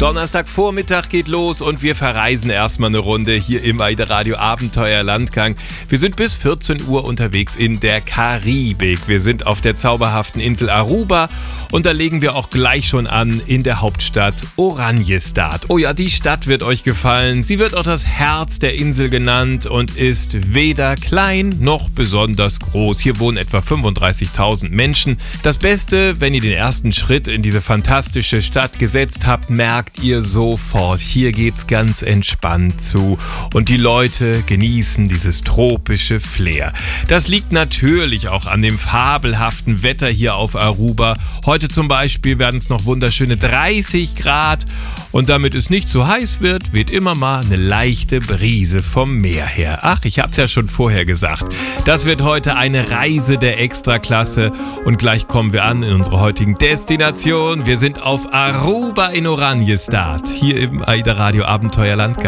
Donnerstagvormittag geht los und wir verreisen erstmal eine Runde hier im AIDA Radio Abenteuer Landgang. Wir sind bis 14 Uhr unterwegs in der Karibik. Wir sind auf der zauberhaften Insel Aruba und da legen wir auch gleich schon an in der Hauptstadt Oranjestad. Oh ja, die Stadt wird euch gefallen. Sie wird auch das Herz der Insel genannt und ist weder klein noch besonders groß. Hier wohnen etwa 35.000 Menschen. Das Beste, wenn ihr den ersten Schritt in diese fantastische Stadt gesetzt habt, merkt ihr sofort, hier geht's ganz entspannt zu und die Leute genießen dieses tropische Flair. Das liegt natürlich auch an dem fabelhaften Wetter hier auf Aruba. Heute zum Beispiel werden es noch wunderschöne 30 Grad und damit es nicht zu heiß wird, weht immer mal eine leichte Brise vom Meer her. Ach, ich hab's ja schon vorher gesagt. Das wird heute eine Reise der Extraklasse und gleich kommen wir an in unserer heutigen Destination. Wir sind auf Aruba in Oranjestad, hier im AIDA Radio Abenteuer Landgang.